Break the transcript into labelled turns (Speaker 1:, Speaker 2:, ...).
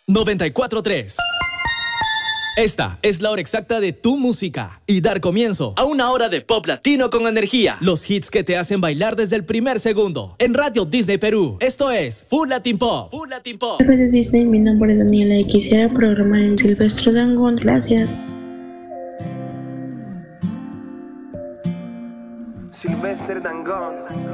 Speaker 1: 94.3. Esta es la hora exacta de tu música y dar comienzo a una hora de pop latino con energía. Los hits que te hacen bailar desde el primer segundo. En Radio Disney Perú, esto es Full Latin Pop. Full Latin Pop.
Speaker 2: Radio Disney, mi nombre es Daniela y quisiera programar en Silvestre Dangond. Gracias.
Speaker 3: Silvestre Dangond.